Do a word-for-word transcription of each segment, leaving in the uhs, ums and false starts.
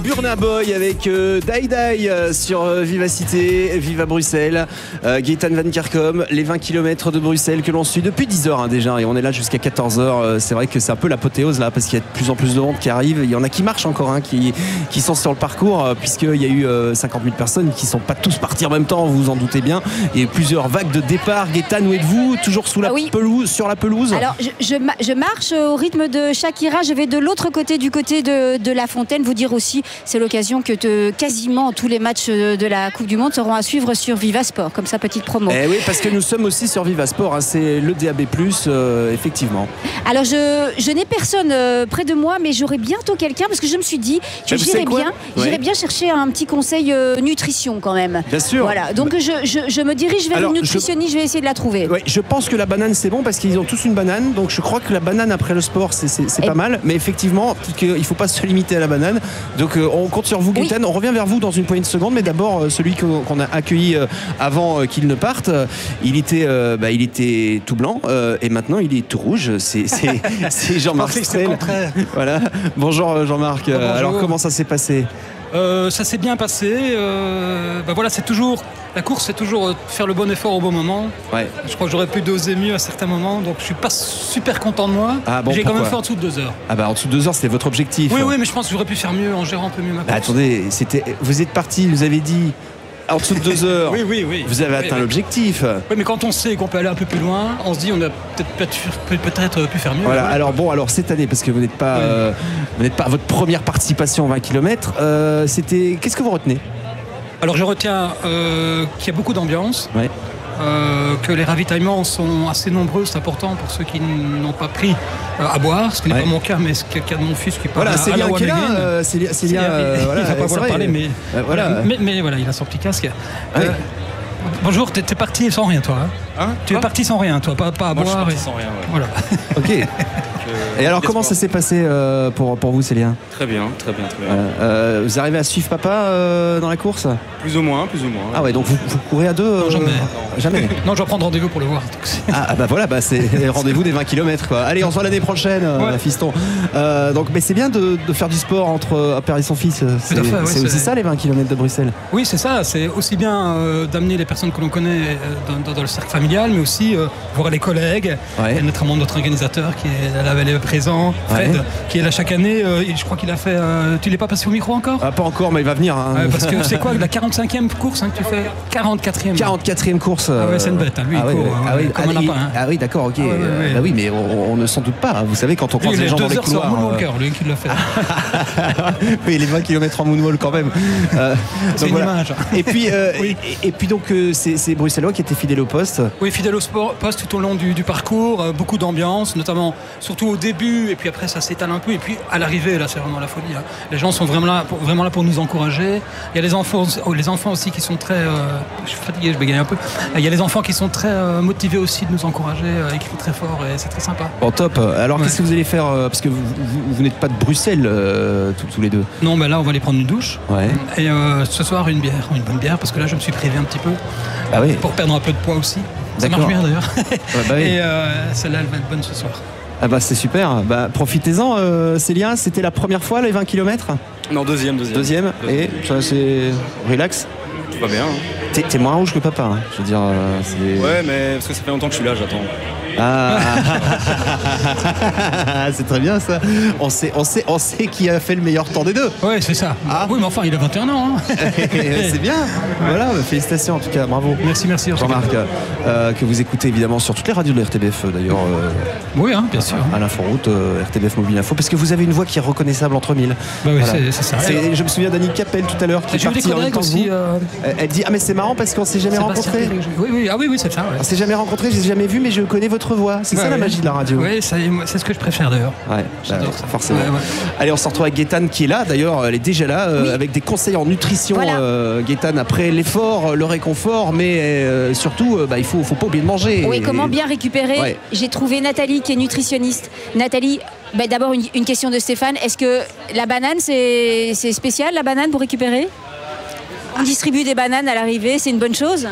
Burna Boy avec euh, Die Die euh, sur euh, Vivacité, Viva Bruxelles, euh, Gaëtan Van Kerkom, les vingt kilomètres de Bruxelles que l'on suit depuis dix heures hein, déjà, et on est là jusqu'à quatorze heures. Euh, c'est vrai que c'est un peu l'apothéose là, parce qu'il y a de plus en plus de monde qui arrive. Il y en a qui marchent encore, hein, qui, qui sont sur le parcours, euh, puisqu'il y a eu euh, cinquante mille personnes qui ne sont pas tous partis en même temps, vous vous en doutez bien. Il y a eu plusieurs vagues de départ. Gaëtan, où êtes-vous? Toujours sous la ah oui. pelouse, sur la pelouse? Alors, je, je, je marche au rythme de Shakira. Je vais de l'autre côté, du côté de, de La Fontaine. Vous dire aussi, c'est l'occasion que de, quasiment tous les matchs de la Coupe du Monde seront à suivre sur Vivasport. Comme ça, petite promo. Eh oui, parce que nous sommes aussi sur Vivasport. Hein, c'est le D A B plus, euh, effectivement. Alors, je, je n'ai personne euh, près de moi, mais j'aurai bientôt quelqu'un, parce que je me suis dit que j'irais bien, ouais. j'irais bien chercher un petit conseil euh, nutrition quand même. Bien sûr. Voilà. Donc, je, je, je me dirige vers Alors, une nutritionniste. Je... je vais essayer de la trouver. Ouais, je pense que la banane, c'est bon, parce qu'ils ont tous une banane. Donc, je crois que la banane après le sport, c'est, c'est, c'est pas mal. Mais effectivement, il ne faut pas se limiter à la banane. Donc, euh, on compte sur vous, Gaëtan. Oui. On revient vers vous dans une poignée de secondes, mais d'abord celui qu'on a accueilli avant qu'il ne parte, il était, bah, il était tout blanc et maintenant il est tout rouge. C'est, c'est, c'est Jean-Marc Strel. Voilà. Bonjour Jean-Marc. Oh, bonjour. Alors comment ça s'est passé? Euh, ça s'est bien passé. Euh, bah voilà, c'est toujours la course, c'est toujours faire le bon effort au bon moment. Ouais. Je crois que j'aurais pu doser mieux à certains moments, donc je suis pas super content de moi. Ah bon, j'ai pourquoi? quand même fait en dessous de deux heures. Ah bah en dessous de deux heures, c'était votre objectif. Oui, oui, mais je pense que j'aurais pu faire mieux en gérant un peu mieux ma course. Bah, attendez, c'était, vous êtes parti, vous avez dit. En dessous de deux heures, oui, oui, oui. Vous avez oui, atteint oui. l'objectif. Oui, mais quand on sait qu'on peut aller un peu plus loin, on se dit on a peut-être, peut-être pu faire mieux. Voilà. Voilà. Alors bon, alors cette année, parce que vous n'êtes pas, oui. euh, vous n'êtes pas à votre première participation en vingt kilomètres, euh, c'était. Qu'est-ce que vous retenez? Alors je retiens euh, qu'il y a beaucoup d'ambiance. Ouais. Euh, que les ravitaillements sont assez nombreux, c'est important pour ceux qui n'ont pas pris euh, à boire, ce qui n'est ouais. pas mon cas, mais c'est le cas de mon fils qui parle voilà, à, à la Wamegen. Euh, c'est bien, c'est bien. Euh, voilà, il ne va pas vouloir parler, mais, euh, voilà. Voilà, mais, mais voilà, il a son petit casque. Ouais. Euh, bonjour, t'es parti sans rien, toi hein hein Tu es parti sans rien, toi, pas, pas à Moi, boire. Je suis parti et... sans rien, ouais. Voilà. Ok. Et alors, comment ça s'est passé euh, pour, pour vous, Célien? Très bien, très bien, très bien. Euh, euh, vous arrivez à suivre papa euh, dans la course? Plus ou moins, plus ou moins. Ah ouais, donc vous, vous courez à deux euh, Non, jamais. Non. Jamais. Non, je vais prendre rendez-vous pour le voir. Ah bah voilà, bah c'est rendez-vous des vingt kilomètres quoi. Allez, on se voit l'année prochaine, ouais. euh, fiston. Euh, donc, mais c'est bien de, de faire du sport entre un père et son fils. C'est, fait, ouais, c'est aussi c'est... ça les vingt kilomètres de Bruxelles. Oui, c'est ça. C'est aussi bien euh, d'amener les personnes que l'on connaît dans, dans, dans le cercle familial, mais aussi euh, voir les collègues, ouais. et notamment notre organisateur qui est là, elle est présent, Fred, ouais. qui est là chaque année. Euh, je crois qu'il a fait. Euh, tu l'es pas passé au micro encore? Ah, pas encore, mais il va venir. Hein. Ouais, parce que c'est quoi la quarante-cinquième course hein, que tu fais? quarante-quatrième. quarante-quatrième course. Euh... Ah ouais, c'est une bête. Hein, lui, ah, il court, ouais, hein, ah, oui, comme ah, un lapin. Hein. Ah oui, d'accord, ok. Ah, ouais, ouais, ouais. Bah oui, mais on, on ne s'en doute pas. Vous savez, quand on croise lui, les gens dans les couloirs. C'est Moonwalker, lui qui l'a fait. Oui, les vingt kilomètres en moonwalk quand même. Euh, c'est une voilà. image. Et puis, euh, oui. et, et puis donc, euh, c'est, c'est Bruxellois qui était fidèle au poste. Oui, fidèle au sport, poste tout au long du, du parcours. Euh, beaucoup d'ambiance, notamment, surtout au début. Et puis après, ça s'étale un peu. Et puis à l'arrivée, là, c'est vraiment la folie. Hein. Les gens sont vraiment là, pour, vraiment là pour nous encourager. Il y a les enfants, les enfants aussi qui sont très. Euh, je suis fatigué, je bégaye un peu. Il y a les enfants qui sont très euh, motivés aussi de nous encourager, euh, écrits très fort. Et c'est très sympa. Bon, top. Alors, ouais. Qu'est-ce que vous allez faire euh, parce que vous, vous, vous n'êtes pas de Bruxelles euh, tous, tous les deux. Non, mais là, on va aller prendre une douche. Ouais. Et euh, ce soir, une bière, une bonne bière, parce que là, je me suis privé un petit peu. Ah oui. Pour perdre un peu de poids aussi. Ça D'accord. marche bien d'ailleurs. Ouais, bah oui. Et euh, celle-là, elle va être bonne ce soir. Ah bah c'est super. Bah profitez-en, euh, Célien. C'était la première fois les vingt kilomètres? Non, deuxième, deuxième. Deuxième. deuxième. Et ça c'est relax. Tout va bien. Hein. T'es, t'es moins rouge que papa. Hein. Je veux dire. Euh, c'est... Ouais, mais parce que ça fait longtemps que je suis là, j'attends. Ah, c'est très bien ça. On sait, on sait, on sait qui a fait le meilleur temps des deux. Ouais, c'est ça. Ah. Oui, mais enfin, il a vingt et un ans. Hein. C'est bien. Voilà, félicitations en tout cas, bravo. Merci, merci. Jean-Marc, euh, que vous écoutez évidemment sur toutes les radios de la R T B F d'ailleurs. Euh, oui, hein, bien sûr. À l'inforoute, euh, R T B F Mobile Info, parce que vous avez une voix qui est reconnaissable entre mille. Bah oui, voilà. c'est, c'est ça. C'est, je me souviens d'Annie Capel tout à l'heure qui est partie en même temps que vous. Euh... Elle dit ah mais c'est marrant parce qu'on s'est jamais rencontrés. Oui, oui, ah oui, oui, c'est ça. Ouais. On s'est jamais rencontrés, je les ai jamais vus, mais je connais votre voix. C'est ouais, ça ouais. la magie de la radio. Oui, c'est, c'est ce que je préfère d'ailleurs. Ouais, j'adore bah, ça. Forcément. Ouais, ouais. Allez, on se retrouve avec Gaëtan qui est là. D'ailleurs, elle est déjà là euh, oui. avec des conseils en nutrition. Voilà. Euh, Gaëtan, après l'effort, le réconfort, mais euh, surtout, euh, bah, il faut, faut pas oublier de manger. Oui, et... comment bien récupérer. Ouais. J'ai trouvé Nathalie qui est nutritionniste. Nathalie. Ben d'abord une, une question de Stéphane. Est-ce que la banane c'est, c'est spécial la banane pour récupérer? On distribue des bananes à l'arrivée, c'est une bonne chose?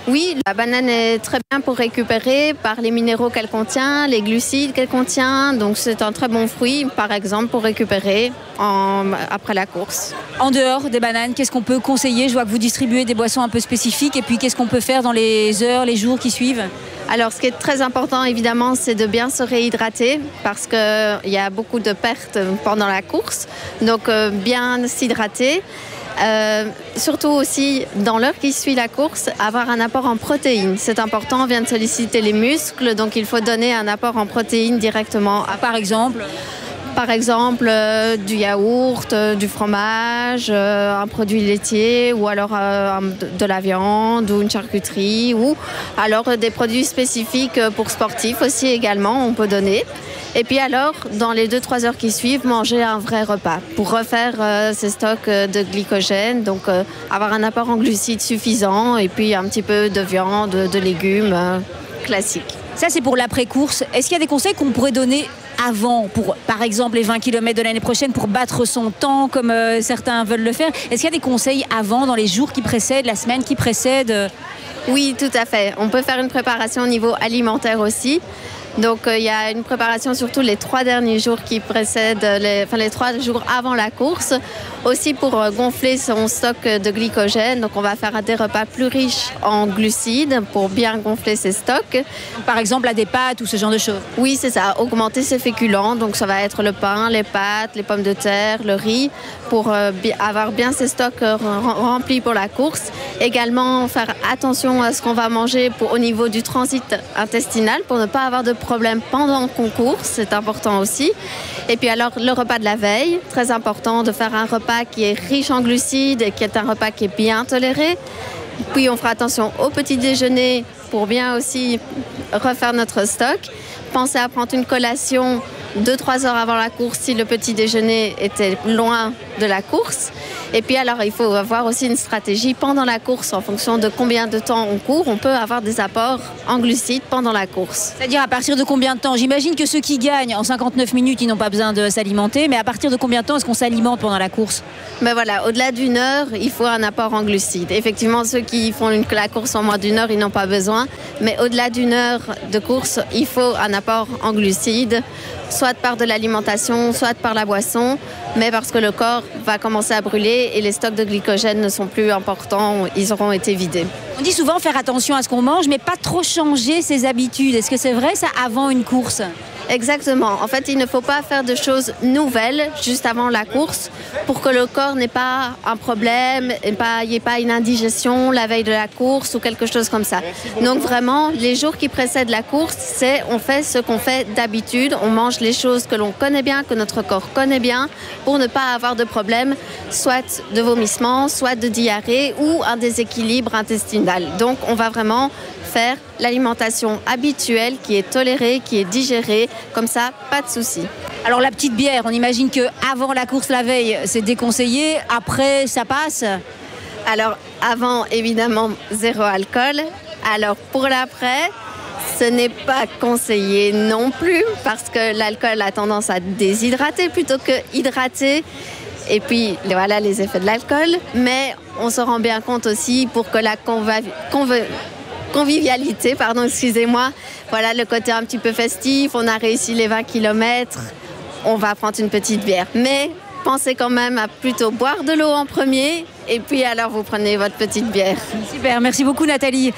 Oui, la banane est très bien pour récupérer par les minéraux qu'elle contient, les glucides qu'elle contient. Donc c'est un très bon fruit, par exemple, pour récupérer en, après la course. En dehors des bananes, qu'est-ce qu'on peut conseiller? Je vois que vous distribuez des boissons un peu spécifiques. Et puis qu'est-ce qu'on peut faire dans les heures, les jours qui suivent? Alors ce qui est très important, évidemment, c'est de bien se réhydrater parce qu'il y a beaucoup de pertes pendant la course. Donc euh, bien s'hydrater. Euh, surtout aussi dans l'heure qui suit la course, avoir un apport en protéines. C'est important, on vient de solliciter les muscles, donc il faut donner un apport en protéines directement. Par exemple Par exemple, euh, du yaourt, euh, du fromage, euh, un produit laitier ou alors euh, de, de la viande ou une charcuterie ou alors euh, des produits spécifiques pour sportifs aussi également, on peut donner. Et puis alors, dans les deux trois heures qui suivent, manger un vrai repas pour refaire euh, ces stocks de glycogène, donc euh, avoir un apport en glucides suffisant et puis un petit peu de viande, de légumes euh, classiques. Ça, c'est pour l'après-course. Est-ce qu'il y a des conseils qu'on pourrait donner avant, pour, par exemple, les vingt kilomètres de l'année prochaine, pour battre son temps, comme euh, certains veulent le faire? Est-ce qu'il y a des conseils avant, dans les jours qui précèdent, la semaine qui précède? Oui, tout à fait. On peut faire une préparation au niveau alimentaire aussi. Donc il euh, y a une préparation surtout les trois derniers jours qui précèdent, les, enfin les trois jours avant la course, aussi pour euh, gonfler son stock de glycogène. Donc on va faire des repas plus riches en glucides pour bien gonfler ses stocks. Par exemple à des pâtes ou ce genre de choses. Oui, c'est ça, augmenter ses féculents. Donc ça va être le pain, les pâtes, les pommes de terre, le riz, pour euh, avoir bien ses stocks euh, remplis pour la course. Également faire attention à ce qu'on va manger pour, au niveau du transit intestinal pour ne pas avoir de problème pendant qu'on court, c'est important aussi. Et puis alors le repas de la veille, très important de faire un repas qui est riche en glucides et qui est un repas qui est bien toléré. Puis on fera attention au petit déjeuner pour bien aussi refaire notre stock. Pensez à prendre une collation deux trois heures avant la course si le petit déjeuner était loin de la course. Et puis alors il faut avoir aussi une stratégie pendant la course en fonction de combien de temps on court. On peut avoir des apports en glucides pendant la course. C'est-à-dire à partir de combien de temps? J'imagine que ceux qui gagnent en cinquante-neuf minutes, ils n'ont pas besoin de s'alimenter, mais à partir de combien de temps est-ce qu'on s'alimente pendant la course? Ben voilà, au-delà d'une heure, il faut un apport en glucides. Effectivement, ceux qui font une, la course en moins d'une heure, ils n'ont pas besoin. Mais au-delà d'une heure de course, il faut un apport en glucides, soit par de l'alimentation, soit par la boisson, mais parce que le corps va commencer à brûler et les stocks de glycogène ne sont plus importants, ils auront été vidés. On dit souvent faire attention à ce qu'on mange, mais pas trop changer ses habitudes. Est-ce que c'est vrai ça avant une course? Exactement. En fait, il ne faut pas faire de choses nouvelles juste avant la course pour que le corps n'ait pas un problème, et pas, il n'y ait pas une indigestion la veille de la course ou quelque chose comme ça. Donc vraiment, les jours qui précèdent la course, c'est on fait ce qu'on fait d'habitude. On mange les choses que l'on connaît bien, que notre corps connaît bien, pour ne pas avoir de problème, soit de vomissement, soit de diarrhée ou un déséquilibre intestinal. Donc on va vraiment faire l'alimentation habituelle qui est tolérée, qui est digérée, comme ça, pas de souci. Alors la petite bière, on imagine qu'avant la course la veille, c'est déconseillé, après ça passe? Alors avant, évidemment, zéro alcool. Alors pour l'après, ce n'est pas conseillé non plus parce que l'alcool a tendance à déshydrater plutôt que hydrater. Et puis voilà les effets de l'alcool, mais on se rend bien compte aussi pour que la conva- conva- convivialité, pardon, excusez-moi, voilà le côté un petit peu festif, on a réussi les vingt kilomètres, on va prendre une petite bière. Mais pensez quand même à plutôt boire de l'eau en premier et puis alors vous prenez votre petite bière. Super, merci beaucoup Nathalie.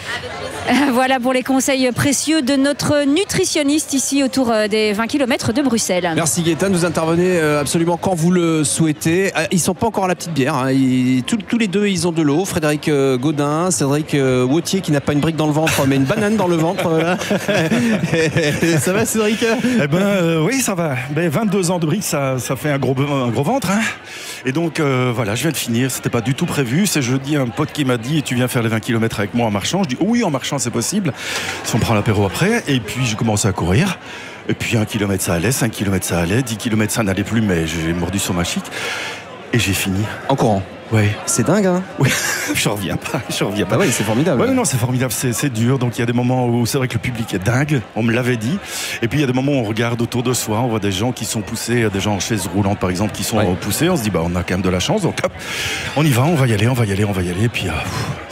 Voilà pour les conseils précieux de notre nutritionniste ici autour des vingt kilomètres de Bruxelles. Merci Gaëtan, vous intervenez absolument quand vous le souhaitez. Ils ne sont pas encore à la petite bière, hein. Ils, tous, tous les deux ils ont de l'eau. Frédéric Gaudin, Cédric Wautier qui n'a pas une brique dans le ventre mais une banane dans le ventre. Voilà. Ça va Cédric? Eh ben euh, oui ça va. Ben, vingt-deux ans de brique ça, ça fait un gros, un gros ventre. Hein. Et donc euh, voilà, je viens de finir, c'était pas du tout prévu. C'est jeudi un pote qui m'a dit tu viens faire les vingt kilomètres avec moi en marchant. Je dis oui en marchant c'est possible. Si on prend l'apéro après. Et puis j'ai commencé à courir. Et puis un kilomètre ça allait, cinq kilomètres ça allait, dix kilomètres ça n'allait plus mais j'ai mordu sur ma chic. Et j'ai fini. En courant? Ouais. C'est dingue, hein? Oui, je reviens pas, je reviens pas. Bah oui, c'est formidable. Ouais, non, c'est formidable, c'est, c'est dur. Donc il y a des moments où c'est vrai que le public est dingue, on me l'avait dit. Et puis il y a des moments où on regarde autour de soi, on voit des gens qui sont poussés, des gens en chaise roulante par exemple, qui sont ouais. poussés. On se dit, bah on a quand même de la chance, donc hop, on y va, on va y aller, on va y aller, on va y aller. Et puis euh,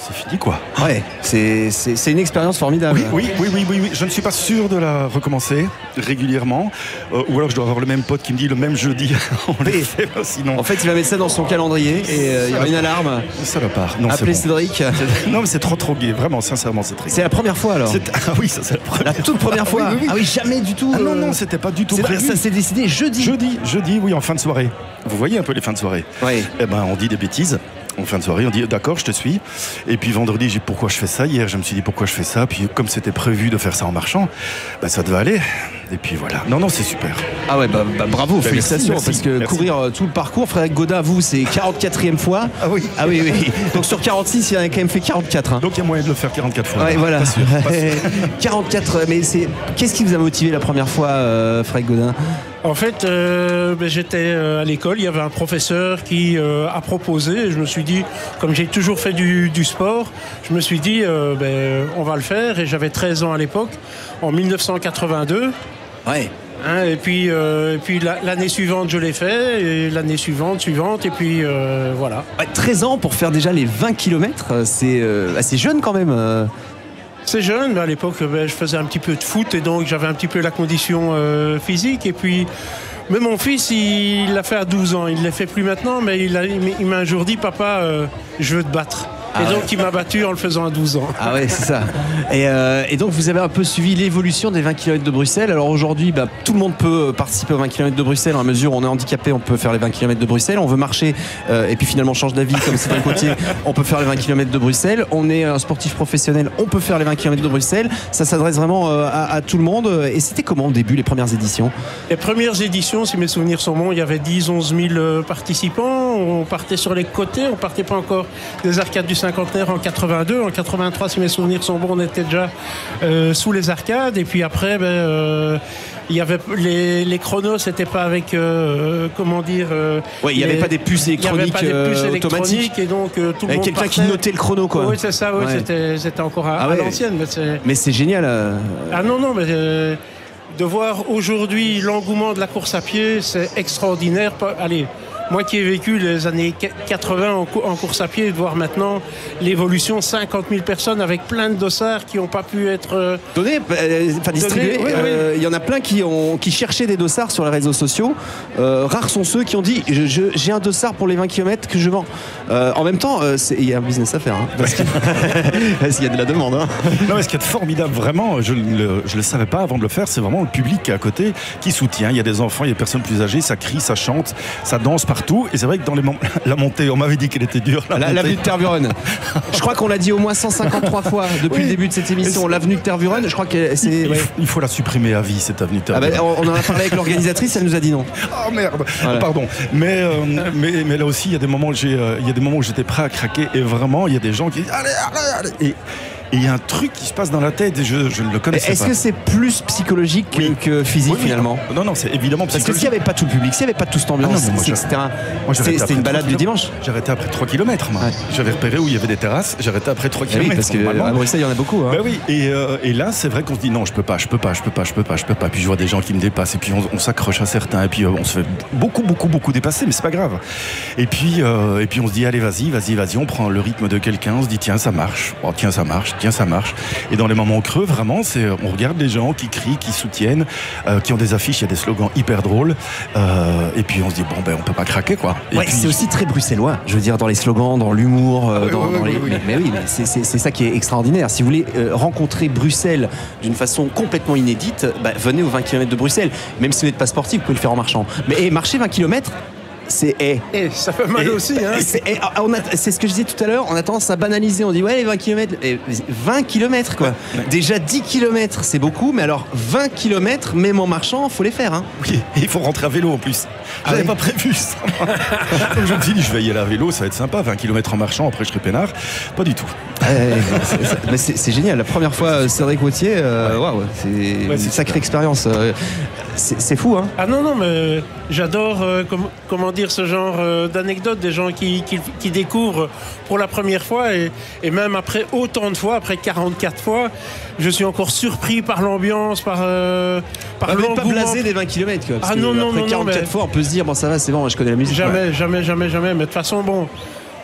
c'est fini quoi. Ouais, c'est, c'est, c'est une expérience formidable. Oui, oui, oui, oui, oui, oui. Je ne suis pas sûr de la recommencer régulièrement. Euh, ou alors je dois avoir le même pote qui me dit le même jeudi, on les fait, sinon. En fait, il va mettre ça dans son calendrier et euh, il y aura une alarme. Ça va pas. Non, Appelez c'est bon. Cédric. Non, mais c'est trop trop gai. Vraiment, sincèrement, c'est très gai. C'est la première fois alors. C'est... Ah oui, ça c'est la première. La toute première fois. Ah oui, oui, oui. Ah oui, jamais du tout. Ah non, euh, non, c'était pas du tout c'est vrai, prévu. ça s'est décidé jeudi. Jeudi, jeudi, oui, en fin de soirée. Vous voyez un peu les fins de soirée. Oui. Eh ben, on dit des bêtises. En fin de soirée, on dit d'accord, je te suis. Et puis vendredi, j'ai dit pourquoi je fais ça. Hier, je me suis dit pourquoi je fais ça. Puis comme c'était prévu de faire ça en marchant, ben, ça devait aller. Et puis voilà. Non, non, c'est super. Ah ouais, bah, bah bravo, Bah, félicitations. merci, parce que merci. courir euh, tout le parcours, Frédéric Gaudin, vous, c'est quarante-quatrième fois. Ah oui. Ah oui, oui. Donc sur quarante-six, il en a quand même fait quarante-quatre. Hein. Donc il y a moyen de le faire quarante-quatre fois. Ouais, voilà. Pas sûr, pas sûr. quarante-quatre, mais c'est. Qu'est-ce qui vous a motivé la première fois, euh, Frédéric Gaudin? En fait, euh, ben, j'étais euh, à l'école, il y avait un professeur qui euh, a proposé, et je me suis dit, comme j'ai toujours fait du, du sport, je me suis dit, euh, ben, on va le faire, et j'avais treize ans à l'époque, en dix-neuf cent quatre-vingt-deux. Ouais. Hein, et puis, euh, et puis la, l'année suivante, je l'ai fait, et l'année suivante, suivante, et puis euh, voilà. Ouais, treize ans pour faire déjà les vingt kilomètres, c'est euh, assez jeune quand même. euh. C'est jeune, mais à l'époque, ben, je faisais un petit peu de foot et donc j'avais un petit peu la condition euh, physique. Et puis, mais mon fils, il l'a fait à douze ans. Il ne l'a fait plus maintenant, mais il, a, il m'a un jour dit, papa, euh, je veux te battre. Ah et ouais. donc, il m'a battu en le faisant à douze ans. Ah ouais, c'est ça. Et, euh, et donc, vous avez un peu suivi l'évolution des vingt kilomètres de Bruxelles. Alors aujourd'hui, bah, tout le monde peut participer aux vingt kilomètres de Bruxelles. Dans la mesure où on est handicapé, on peut faire les vingt kilomètres de Bruxelles. On veut marcher euh, et puis finalement change d'avis comme Cédric Gauthier, on peut faire les vingt kilomètres de Bruxelles. On est un sportif professionnel, on peut faire les vingt kilomètres de Bruxelles. Ça s'adresse vraiment euh, à, à tout le monde. Et c'était comment au début, les premières éditions? Les premières éditions, si mes souvenirs sont bons, il y avait dix à onze mille euh, participants. On partait sur les côtés, on partait pas encore des arcades du cinquantenaire en quatre-vingt-deux. En quatre-vingt-trois, si mes souvenirs sont bons, on était déjà euh, sous les arcades. Et puis après, ben, euh, il y avait les, les chronos, c'était pas avec euh, comment dire. Euh, Ouais, il n'y avait les- pas des puces électroniques, il y avait pas des puces euh, électroniques automatiques. et donc euh, tout le Avec monde quelqu'un qui partait. notait le chrono, quoi. Oui, c'est ça. Oui, Ouais. c'était, c'était encore à, Ah à ouais. l'ancienne. Mais c'est... Mais c'est génial. euh, Ah non, non, mais euh, de voir aujourd'hui l'engouement de la course à pied, c'est extraordinaire. Pas- Allez, moi qui ai vécu les années quatre-vingts en, cou- en course à pied, de voir maintenant l'évolution, cinquante mille personnes avec plein de dossards qui n'ont pas pu être... euh, Donné, euh, enfin distribué. oui, oui. Euh, Il y en a plein qui, ont, qui cherchaient des dossards sur les réseaux sociaux. Euh, rares sont ceux qui ont dit je- je- j'ai un dossard pour les vingt kilomètres que je vends. Euh, en même temps, euh, c'est- il y a un business à faire. Hein, parce qu'il parce qu'il y a de la demande. Hein. Non, mais ce qui est formidable, vraiment, je ne le, je le savais pas avant de le faire, c'est vraiment le public qui est à côté qui soutient. Il y a des enfants, il y a des personnes plus âgées, ça crie, ça chante, ça danse partout. Et c'est vrai que dans les mon- la montée, on m'avait dit qu'elle était dure. La La- montée. L'avenue de Tervuren. Je crois qu'on l'a dit au moins cent cinquante-trois fois depuis Oui. le début de cette émission. L'avenue de Tervuren, je crois que c'est. Il, Ouais. faut- il faut la supprimer à vie, cette avenue de Ah bah, Tervuren. on on en a parlé avec l'organisatrice, elle nous a dit non. Oh merde, Voilà. pardon. Mais, euh, mais, mais là aussi, il y a des moments où j'ai, euh, il y a des moments où j'étais prêt à craquer et vraiment, il y a des gens qui disent allez, allez, allez. Et et il y a un truc qui se passe dans la tête et je, je ne le connaissais Est-ce pas. que c'est plus psychologique que, Oui. que physique Oui, oui. finalement? Non, non, c'est évidemment Parce que s'il n'y psychologique. avait pas tout le public, s'il n'y avait pas toute cette ambiance, Ah non, mais moi, c'est- j'ai- c'était un- Moi, j'arrêtais c'était c'était après une trois balade du kilomètres. dimanche. J'arrêtais après trois kilomètres, moi. Ouais. J'avais repéré où il y avait des terrasses, j'arrêtais après trois Ah oui, kilomètres. parce qu'à normalement. Bruxelles, il y en a beaucoup. Hein. Ben oui, et, euh, et là, c'est vrai qu'on se dit non, je peux pas, je peux pas, je peux pas, je peux pas, je peux pas. Puis je vois des gens qui me dépassent, et puis on, on s'accroche à certains, et puis euh, on se fait beaucoup, beaucoup, beaucoup dépasser, mais c'est pas grave. Et puis, euh, et puis on se dit allez, vas-y, vas-y, vas-y, on prend le rythme de quelqu'un, on se dit tiens, ça marche, oh, tiens, ça marche, tiens, ça marche. Et dans les moments creux, vraiment, c'est, on regarde les gens qui crient, qui soutiennent, euh, qui ont des affiches, il y a des slogans hyper drôles, euh, et puis on se dit bon ben on peut pas craquer quoi. Et Ouais, puis, c'est aussi très bruxellois, je veux dire, dans les slogans, dans l'humour, euh, Ah oui, dans, oui, dans oui, les... oui, oui. Mais, mais oui, mais c'est, c'est- c'est ça qui est extraordinaire. Si vous voulez euh, rencontrer Bruxelles d'une façon complètement inédite, bah, venez aux vingt kilomètres de Bruxelles. Même si vous n'êtes pas sportif, vous pouvez le faire en marchant. Mais hey, marcher vingt kilomètres, c'est... hey, Et ça fait mal Et- aussi. Hein. C'est, et, ah, on a- c'est ce que je disais tout à l'heure, on a tendance à banaliser, on dit ouais les vingt kilomètres, et vingt kilomètres quoi. Déjà dix kilomètres c'est beaucoup, mais alors vingt kilomètres même en marchant, faut les faire. Hein. oui, et il faut rentrer à vélo en plus. Ah J'avais oui. pas prévu ça. Donc je me suis dit je vais y aller à vélo, ça va être sympa, vingt kilomètres en marchant, après je serai peinard. Pas du tout. Ouais, ouais, c'est, c'est- mais c'est- c'est génial, la première fois euh, Cédric Gauthier, euh, waouh, c'est une Ouais, c'est sacrée expérience. euh, C'est, c'est fou hein. Ah non, non, mais j'adore, euh, com- comment dire, ce genre euh, d'anecdotes, des gens qui, qui, qui découvrent pour la première fois et, et même après autant de fois, après quarante-quatre fois, je suis encore surpris par l'ambiance, par, euh, par Ah, vous n'êtes pas l'engouement. blasé des vingt kilomètres quoi. Parce Ah que non, non, après non, non, quarante-quatre mais- fois on peut se dire bon ça va c'est bon, je connais la musique. Jamais, jamais, jamais, jamais. Mais de toute façon, bon,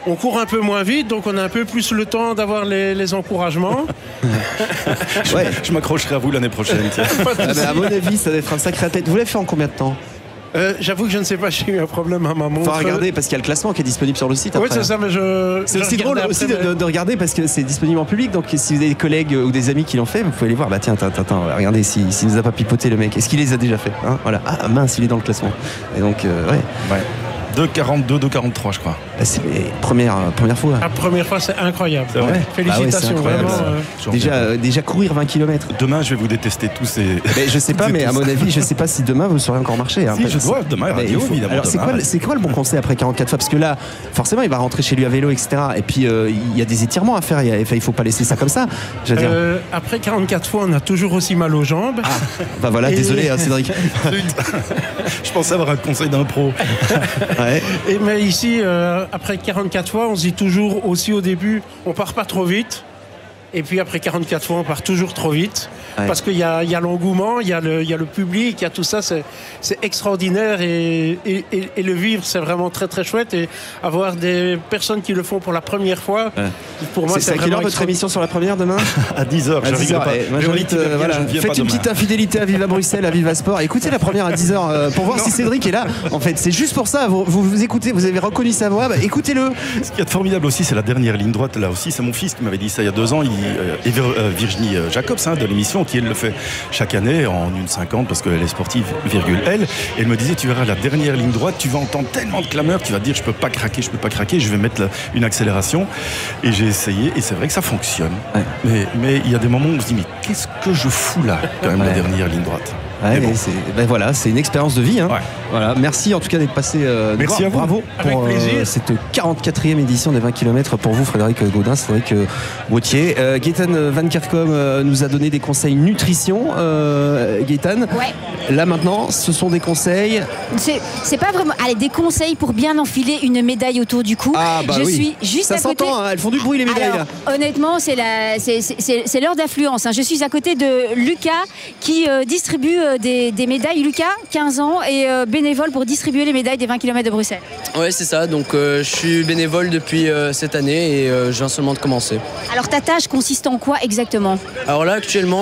on court un peu moins vite, donc on a un peu plus le temps d'avoir les, les encouragements. Ouais. Je m'accrocherai à vous l'année prochaine. tiens. Ah bah, à mon avis, ça va être un sacré athlète. Vous l'avez fait en combien de temps? Euh, J'avoue que je ne sais pas, j'ai eu un problème à ma montre. Faut regarder parce qu'il y a le classement qui est disponible sur le site. Oui, après. c'est ça, mais je. C'est je aussi drôle regardais aussi après, de, mais- de regarder parce que c'est disponible en public. Donc si vous avez des collègues ou des amis qui l'ont fait, vous pouvez les voir. Bah tiens, attends, attends, regardez s'il si, si nous a pas pipoté le mec. Est-ce qu'il les a déjà fait hein? Voilà. Ah mince, il est dans le classement. Et donc euh, ouais. Ouais. deux quarante-deux, deux quarante-trois, je crois. Bah, c'est les premières euh, première fois. La première fois, c'est incroyable. C'est vrai. Félicitations, Bah ouais, c'est incroyable, vraiment. ça. euh, J'en Déjà reviens euh, déjà courir vingt kilomètres. pas. Demain, je vais vous détester tous. Et... Mais je sais pas, mais à mon avis, je sais pas si demain vous saurez encore marcher. hein. Si, Parce je que- dois, demain, Mais radio, il faut- évidemment. Alors c'est demain, quoi, le- radio. c'est quoi le bon conseil après quarante-quatre fois? Parce que là, forcément, il va rentrer chez lui à vélo, et cetera. Et puis euh, il y a des étirements à faire. Il y a- enfin, il faut pas laisser ça comme ça. Je veux dire. euh, après quarante-quatre fois, on a toujours aussi mal aux jambes. Bah voilà, et- désolé, hein, Cédric. Je pensais avoir un conseil d'un pro. Ouais. Et mais ici, euh, après quarante-quatre fois, on se dit toujours aussi au début, on part pas trop vite. Et puis après quarante-quatre fois, on part toujours trop vite. Ouais. Parce qu'il y a, il y a l'engouement, il y a le, il y a le public, il y a tout ça. C'est, c'est extraordinaire. Et, et, et- et le vivre, c'est vraiment très très chouette. Et avoir des personnes qui le font pour la première fois, Ouais. pour moi, C'est c'est, c'est à quelle vraiment heure votre extraordinaire. émission sur la première demain? À dix heures, À je dix rigole heures. pas. Eh, moi, Je j'invite, rigole euh, bien, voilà, je ne viens faites pas une demain. petite infidélité à Viva Bruxelles, à Viva Sport. Écoutez la première à dix heures euh, pour voir si Cédric est là. En fait, c'est juste pour ça. Vous, vous, vous écoutez, vous avez reconnu sa voix. Bah, écoutez-le. Ce qui est formidable aussi, c'est la dernière ligne droite. Là aussi, c'est mon fils qui m'avait dit ça il y a deux ans. Il, euh, et Vir- euh, Virginie euh, Jacobs hein, de l'émission, qui elle le fait chaque année en une cinquante parce qu'elle est sportive, virgule elle. Et elle me disait, tu verras la dernière ligne droite, tu vas entendre tellement de clameurs, tu vas te dire, je peux pas craquer, je peux pas craquer, je vais mettre la- une accélération. Et j'ai essayé, et c'est vrai que ça fonctionne. Ouais. Mais mais il y a des moments où on se dit, mais qu'est-ce que je fous là, quand même, Ouais. la dernière ligne droite. Ouais, Mais bon. et c'est, ben voilà, c'est une expérience de vie. Hein. Ouais. Voilà, merci en tout cas d'être passé. euh, Merci nous à voir. vous. Bravo Avec pour euh, plaisir. cette quarante-quatrième édition des vingt kilomètres pour vous, Frédéric Gaudin, Cédric euh, Wautier. Euh, Gaëtan Van Kerkom euh, nous a donné des conseils nutrition. Euh, Gaëtan, Ouais. là maintenant, ce sont des conseils. C'est c'est pas vraiment. Allez, des conseils pour bien enfiler une médaille autour du cou. Ah bah Je oui. suis juste Ça à côté. s'entend, hein, elles font du bruit les médailles Alors, là. honnêtement, c'est la- c'est- c'est- c'est- c'est l'heure d'affluence. hein. Je suis à côté de Lucas qui euh, distribue euh, des, des médailles. Lucas, quinze ans, et euh, bénévole pour distribuer les médailles des vingt kilomètres de Bruxelles. Ouais, c'est ça. Donc, euh, je suis bénévole depuis euh, cette année et euh, je viens seulement de commencer. Alors, ta tâche consiste en quoi exactement? Alors là, actuellement,